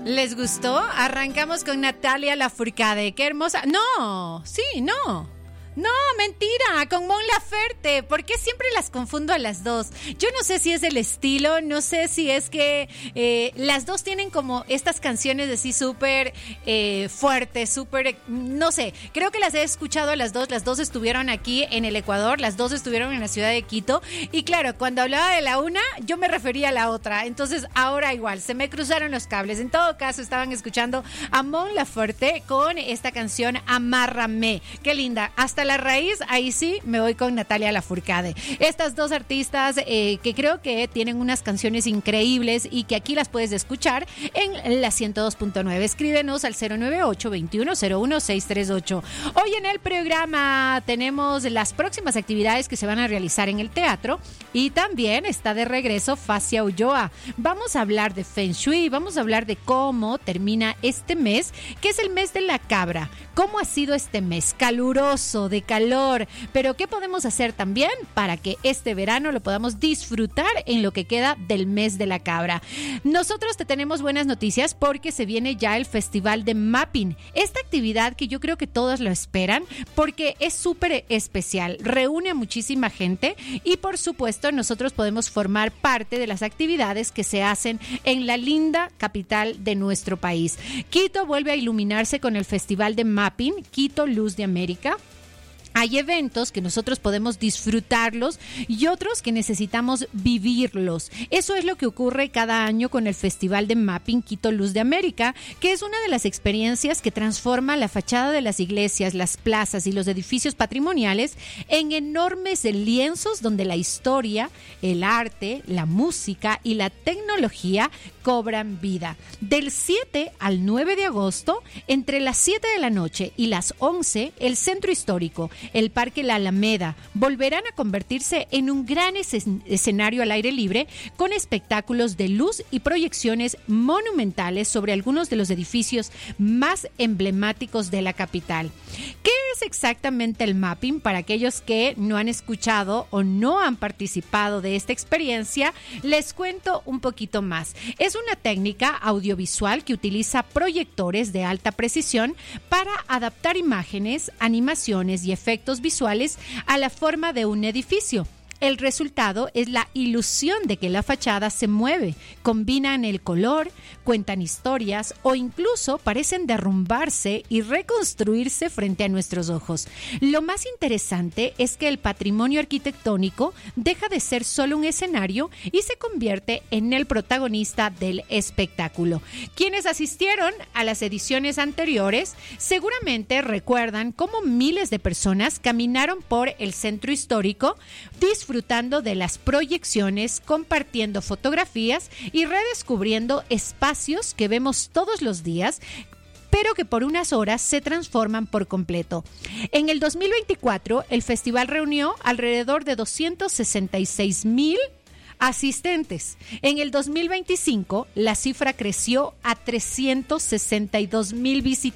¿Les gustó? Arrancamos con Natalia Lafourcade. ¡Qué hermosa! ¡No! Sí, no. No, mentira, con Mon Laferte. ¿Por qué siempre las confundo a las dos? Yo no sé si es el estilo, no sé si es que las dos tienen como estas canciones así súper fuertes, súper, no sé. Creo que las he escuchado a las dos estuvieron aquí en el Ecuador, las dos estuvieron en la ciudad de Quito. Y claro, cuando hablaba de la una, yo me refería a la otra. Entonces ahora igual, se me cruzaron los cables. En todo caso, estaban escuchando a Mon Laferte con esta canción Amárrame. Qué linda, hasta la raíz, ahí sí me voy con Natalia Lafourcade. Estas dos artistas que creo que tienen unas canciones increíbles y que aquí las puedes escuchar en la 102.9. Escríbenos al 098-2101-638. Hoy en el programa tenemos las próximas actividades que se van a realizar en el teatro y también está de regreso Facia Ulloa. Vamos a hablar de Feng Shui, vamos a hablar de cómo termina este mes, que es el mes de la cabra. ¿Cómo ha sido este mes? Caluroso, de calor, pero ¿qué podemos hacer también para que este verano lo podamos disfrutar en lo que queda del mes de la cabra? Nosotros te tenemos buenas noticias porque se viene ya el Festival de Mapping, esta actividad que yo creo que todos lo esperan porque es súper especial, reúne a muchísima gente y por supuesto nosotros podemos formar parte de las actividades que se hacen en la linda capital de nuestro país. Quito vuelve a iluminarse con el Festival de Mapping, Quito Luz de América. Hay eventos que nosotros podemos disfrutarlos y otros que necesitamos vivirlos. Eso es lo que ocurre cada año con el Festival de Mapping Quito Luz de América, que es una de las experiencias que transforma la fachada de las iglesias, las plazas y los edificios patrimoniales en enormes lienzos donde la historia, el arte, la música y la tecnología cobran vida. Del 7 al 9 de agosto, entre las 7 de la noche y las 11, el Centro Histórico, el Parque La Alameda, volverán a convertirse en un gran escenario al aire libre con espectáculos de luz y proyecciones monumentales sobre algunos de los edificios más emblemáticos de la capital. ¿Qué es exactamente el mapping? Para aquellos que no han escuchado o no han participado de esta experiencia, les cuento un poquito más. Es una técnica audiovisual que utiliza proyectores de alta precisión para adaptar imágenes, animaciones y efectos visuales a la forma de un edificio. El resultado es la ilusión de que la fachada se mueve, combinan el color, cuentan historias o incluso parecen derrumbarse y reconstruirse frente a nuestros ojos. Lo más interesante es que el patrimonio arquitectónico deja de ser solo un escenario y se convierte en el protagonista del espectáculo. Quienes asistieron a las ediciones anteriores seguramente recuerdan cómo miles de personas caminaron por el centro histórico disfrutando de las proyecciones, compartiendo fotografías y redescubriendo espacios que vemos todos los días, pero que por unas horas se transforman por completo. En el 2024, el festival reunió alrededor de 266,000 asistentes. En el 2025, la cifra creció a 362,000 visitantes.